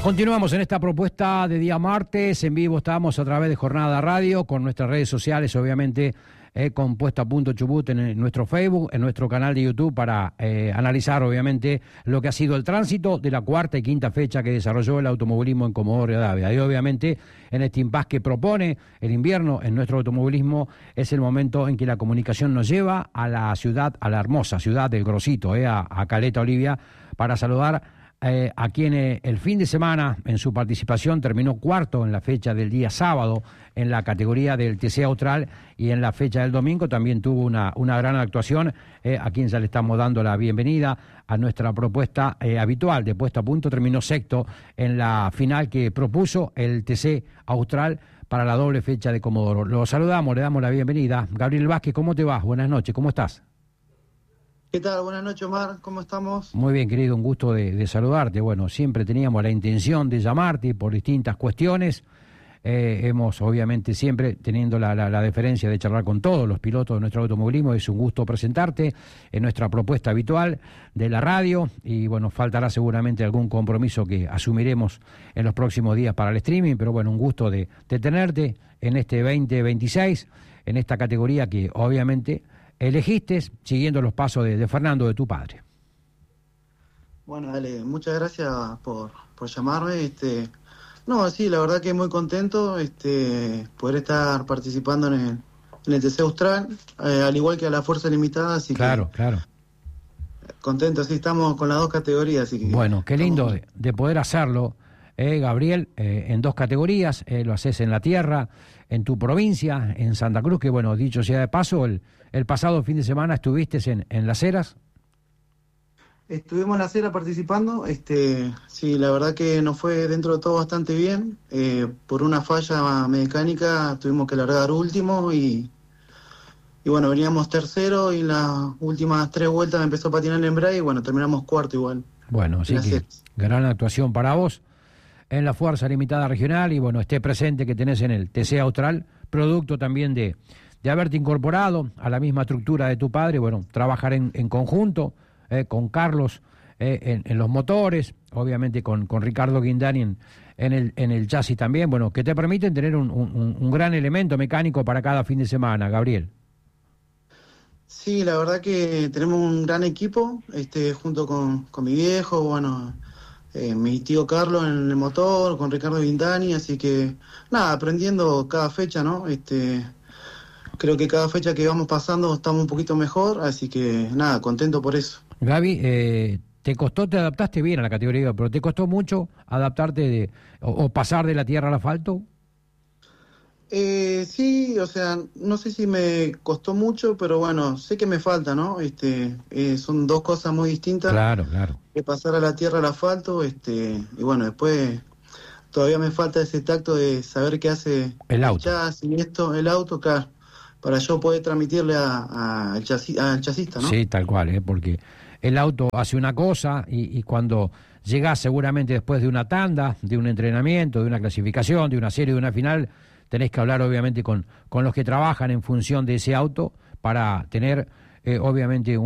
Continuamos en esta propuesta de día martes. En vivo estamos a través de Jornada Radio, con nuestras redes sociales, obviamente, con Puesto a Punto Chubut en nuestro Facebook, en nuestro canal de YouTube, para analizar, obviamente, lo que ha sido el tránsito de la cuarta y quinta fecha que desarrolló el automovilismo en Comodoro Rivadavia. Y obviamente, en este impasse que propone el invierno en nuestro automovilismo, es el momento en que la comunicación nos lleva a la ciudad, a la hermosa ciudad del Grosito, a Caleta Olivia, para saludar a quien el fin de semana en su participación terminó cuarto en la fecha del día sábado en la categoría del TC Austral, y en la fecha del domingo también tuvo una gran actuación, a quien ya le estamos dando la bienvenida a nuestra propuesta habitual de Puesto a Punto. Terminó sexto en la final que propuso el TC Austral para la doble fecha de Comodoro. Lo saludamos, le damos la bienvenida. Gabriel Vázquez, ¿cómo te va? Buenas noches, ¿cómo estás? ¿Qué tal? Buenas noches, Omar. ¿Cómo estamos? Muy bien, querido, un gusto de saludarte. Bueno, siempre teníamos la intención de llamarte por distintas cuestiones. Hemos, obviamente, siempre teniendo la deferencia de charlar con todos los pilotos de nuestro automovilismo. Es un gusto presentarte en nuestra propuesta habitual de la radio. Y bueno, faltará seguramente algún compromiso que asumiremos en los próximos días para el streaming. Pero bueno, un gusto de tenerte en este 2026, en esta categoría que obviamente elegiste siguiendo los pasos de Fernando, de tu padre. Bueno, dale, muchas gracias por llamarme. No, sí, la verdad que muy contento poder estar participando en el TC Austral, al igual que a la Fuerza Limitada, así claro, que claro. Contento, sí, estamos con las dos categorías. Así que bueno, qué lindo de poder hacerlo, Gabriel, en dos categorías. Lo haces en la tierra, en tu provincia, en Santa Cruz, que bueno, dicho sea de paso, el pasado fin de semana estuviste en Las Heras. Estuvimos en Las Heras participando, sí, la verdad que nos fue dentro de todo bastante bien. Por una falla mecánica tuvimos que largar último y bueno, veníamos tercero y en las últimas 3 vueltas me empezó a patinar el embrague y bueno, terminamos cuarto igual. Bueno, así que gran actuación para vos en la Fuerza Limitada Regional, y bueno, este presente que tenés en el TC Austral, producto también de haberte incorporado a la misma estructura de tu padre. Bueno, trabajar en conjunto con Carlos en los motores, obviamente con Ricardo Guindani en el chasis también, bueno, que te permiten tener un gran elemento mecánico para cada fin de semana, Gabriel. Sí, la verdad que tenemos un gran equipo, junto con mi viejo, bueno, mi tío Carlos en el motor, con Ricardo Guindani, así que nada, aprendiendo cada fecha, ¿no? Creo que cada fecha que vamos pasando estamos un poquito mejor, así que nada, contento por eso. Gaby, te adaptaste bien a la categoría, pero ¿te costó mucho adaptarte o pasar de la tierra al asfalto? Sí, o sea, no sé si me costó mucho, pero bueno, sé que me falta, ¿no? Son dos cosas muy distintas. Claro, claro. Que pasar a la tierra al asfalto, y bueno, después todavía me falta ese tacto de saber qué hace el auto, el auto, claro, para yo poder transmitirle al chasista, ¿no? Sí, tal cual, porque el auto hace una cosa y cuando llegás seguramente después de una tanda, de un entrenamiento, de una clasificación, de una serie, de una final, tenés que hablar obviamente con los que trabajan en función de ese auto para tener obviamente